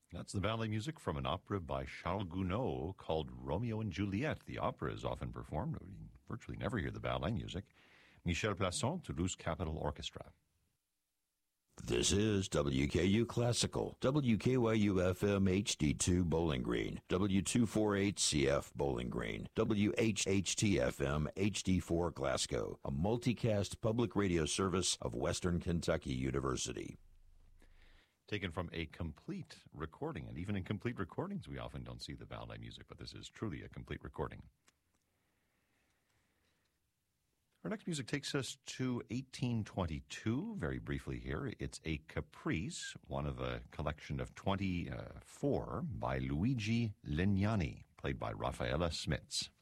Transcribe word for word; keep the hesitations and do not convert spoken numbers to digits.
That's the ballet music from an opera by Charles Gounod called Romeo and Juliet. The opera is often performed. We virtually never hear the ballet music. Michel Plasson, Toulouse Capitol Orchestra. This is W K U Classical, W K Y U F M H D two Bowling Green, W two forty-eight C F Bowling Green, W H H T F M H D four Glasgow, a multicast public radio service of Western Kentucky University. Taken from a complete recording, and even in complete recordings we often don't see the ballet music, but this is truly a complete recording. Our next music takes us to eighteen twenty-two, very briefly here. It's a caprice, one of a collection of twenty-four by Luigi Legnani, played by Raffaella Smits.